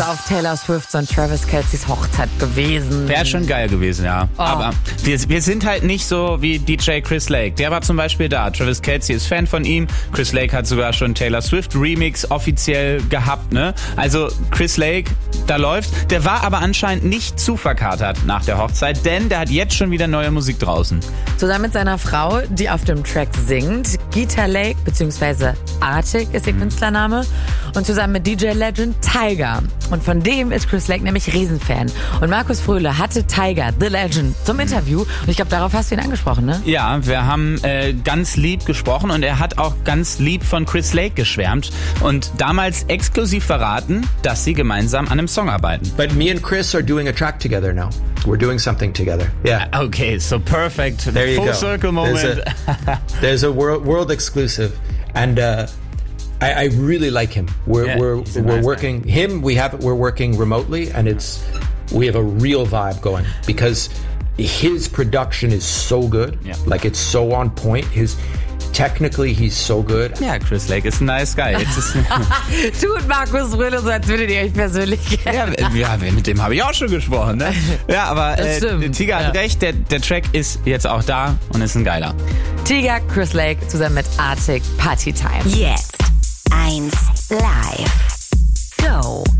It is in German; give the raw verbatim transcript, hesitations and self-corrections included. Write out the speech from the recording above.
du auf Taylor Swifts und Travis Kelce's Hochzeit gewesen? Wäre schon geil gewesen, ja. Oh. Aber wir, wir sind halt nicht so wie D J Chris Lake. Der war zum Beispiel da. Travis Kelce ist Fan von ihm. Chris Lake hat sogar schon Taylor Swift Remix offiziell gehabt, ne? Also Chris Lake, da läuft's. Der war aber anscheinend nicht zu verkatert nach der Hochzeit, denn der hat jetzt schon wieder neue Musik draußen. Zusammen mit seiner Frau, die auf dem Track singt, Geeta Lake bzw. Arctic ist ihr Künstlername, und zusammen mit D J-Legend Tyga. Und von dem ist Chris Lake nämlich Riesenfan. Und Markus Fröhle hatte Tyga, The Legend, zum Interview. Und ich glaube, darauf hast du ihn angesprochen, ne? Ja, wir haben äh, ganz lieb gesprochen und er hat auch ganz lieb von Chris Lake geschwärmt und damals exklusiv verraten, dass sie gemeinsam an einem Song arbeiten. But me and Chris are doing a track together now. We're doing something together. Yeah. Okay, so perfect. There you Full go. circle moment. There's a, there's a world, world exclusive, and uh, I, I really like him. We're Yeah, we're he's a we're nice working him. We have we're working remotely, and it's we have a real vibe going because his production is so good. Yeah. Like it's so on point. His technically he's so good. Ja, Chris Lake ist ein nice guy. Jetzt ist, Tut Markus Fröhle so, als würdet ihr euch persönlich kennen. ja, ja, mit dem habe ich auch schon gesprochen, ne? Ja, aber Das äh, stimmt, Tyga hat ja. recht, der, der Track ist jetzt auch da und ist ein geiler. Tyga, Chris Lake zusammen mit Arctic, Party Time. Jetzt eins